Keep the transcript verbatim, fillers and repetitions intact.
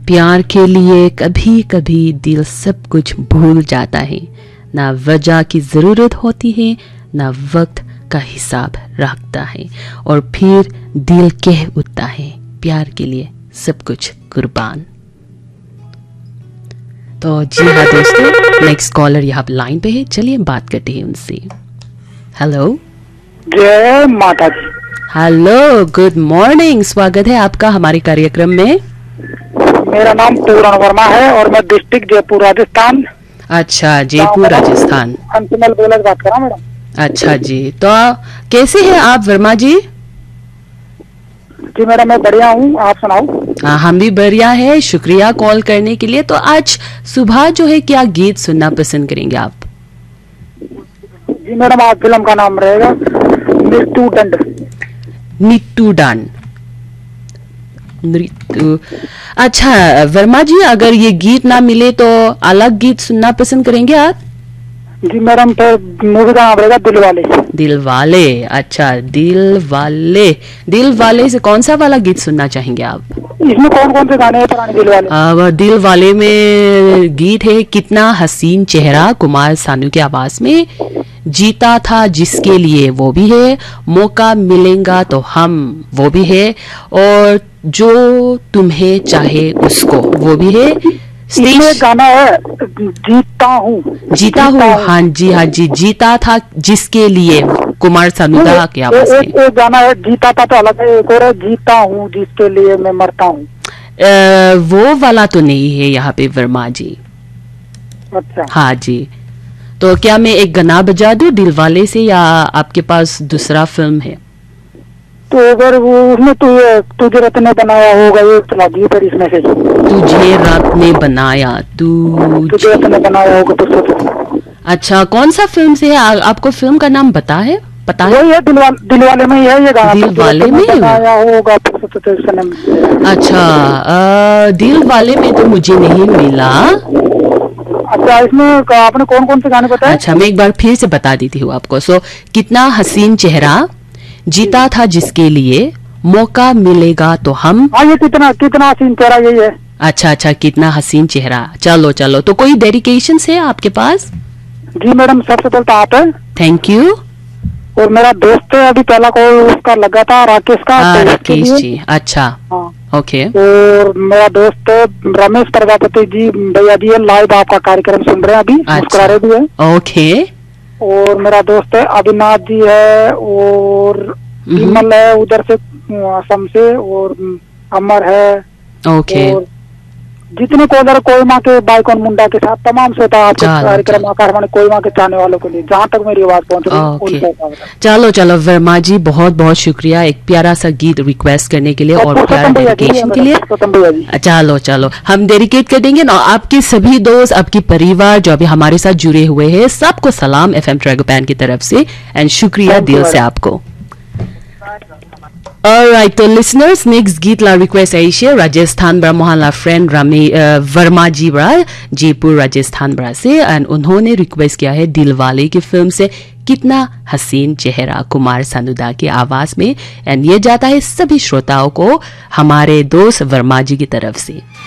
प्यार के लिए कभी कभी दिल सब कुछ भूल जाता है, ना वजह की जरूरत होती है, ना वक्त का हिसाब रखता है, और फिर दिल कह उठता है प्यार के लिए सब कुछ कुर्बान। तो जी हाँ दोस्तों, नेक्स्ट कॉलर यहाँ पे लाइन पे है, चलिए बात करते हैं उनसे। हेलो, जय माता दी। हेलो, गुड मॉर्निंग, स्वागत है आपका हमारे कार्यक्रम में। मेरा नाम पूरण वर्मा है और मैं डिस्ट्रिक्ट जयपुर राजस्थान। अच्छा, जयपुर राजस्थान। अंशुमल बोलक बात कर रहा हूँ मैडम। अच्छा जी, तो कैसे हैं आप वर्मा जी? जी मैडम मैं बढ़िया हूँ, आप सुनाओ। हाँ, हम भी बढ़िया है, शुक्रिया कॉल करने के लिए। तो आज सुबह जो है क्या गीत सुनना पसंद करेंगे आप? जी मैडम, आज फिल्म का नाम रहेगा मृत्यु दंड। मृत्यु दंड, मृत्यु। अच्छा वर्मा जी, अगर ये गीत ना मिले तो अलग गीत सुनना पसंद करेंगे आप? जी मैडम, तो मूवी का नाम रहेगा दिल वाले। दिल वाले, अच्छा दिल वाले। दिल वाले से कौन सा वाला गीत सुनना चाहेंगे आप? इसमें कौन कौन से गाने हैं पुराने दिल वाले? आ, दिल वाले में गीत है कितना हसीन चेहरा, कुमार सानू की आवाज में। जीता था जिसके लिए, वो भी है। मौका मिलेगा तो हम, वो भी है। और जो तुम्हें चाहे उसको, वो भी है। इसमें गाना है जीता हूँ। जीता हूँ, हाँ जी हाँ जी, जीता था जिसके लिए, कुमार सानूदा की आवाज में। एक, एक गाना है जीता था तो अलग है, एक और है जीता हूँ जिसके लिए मैं मरता हूँ। वो वाला तो नहीं है यहाँ पे वर्मा जी। अच्छा हाँ जी, तो क्या मैं एक गाना बजा दूं दिल वाले से, या आपके पास दूसरा फिल्म है? तो अगर वो उसमें तो तुझे रत ने बनाया होगा, ये चला दी पर इसमें से तुझे रात ने बनाया, तू तुझे रत ने बनाया होगा तो सोच। अच्छा, कौन सा फिल्म से है? आ, आपको फिल्म का नाम पता है? पता है? वही है, दिल वाले, दिल वाले में ही है ये गाना। दिल वाले में बनाया होगा तो सोच। अच्छा, आ, दिल वाले में तो मुझे नहीं मिला। अच्छा, इसमें आपने कौन कौन से गाने बताए? अच्छा, मैं एक बार फिर से बता देती हूँ आपको। सो कितना हसीन चेहरा, जीता था जिसके लिए, मौका मिलेगा तो हम। हाँ, ये कितना कितना हसीन चेहरा यही है। अच्छा अच्छा, कितना हसीन चेहरा। चलो चलो, तो कोई डेडिकेशन है आपके पास? जी मैडम, सबसे पहले तो आप है। Thank you. और मेरा दोस्त है, अभी पहला कॉल उसका लगा था, राकेश का। आ, राकेश जी, अच्छा हाँ ओके। और मेरा दोस्त रमेश प्रजापति जी, भैया जी लाइव आपका कार्यक्रम सुन रहे हैं अभी, मुस्कुरा रहे भी है। ओके। और मेरा दोस्त है अविनाश जी है, और विमल है उधर से असम से, और अमर है। ओके। और जितने कॉलर कोयमा के बाइकॉन मुंडा के साथ तमाम श्रोता आपके कार्यक्रम आकाशवाणी कोयमा के चाहने वालों के लिए, जहाँ तक मेरी आवाज पहुँच रही है। चलो चलो वर्मा जी, बहुत बहुत शुक्रिया एक प्यारा सा गीत रिक्वेस्ट करने के लिए और प्यारा डेडिकेशन के लिए। चलो चलो, हम डेडिकेट कर देंगे ना आपके सभी दोस्त, आपकी परिवार जो अभी हमारे साथ जुड़े हुए हैं, सबको सलाम एफ एम ट्रैगोपैन की तरफ से, एंड शुक्रिया दिल से आपको। Alright, तो लिसनर्स, नेक्स्ट गीत ला रिक्वेस्ट है राजस्थान बड़ा मोहल्ला फ्रेंड रामे वर्मा जी बड़ा, जयपुर राजस्थान बड़ा से, एंड उन्होंने रिक्वेस्ट किया है दिल वाले की फिल्म से कितना हसीन चेहरा, कुमार सानूदा की आवाज में, एंड ये जाता है सभी श्रोताओं को हमारे दोस्त वर्मा जी की तरफ से।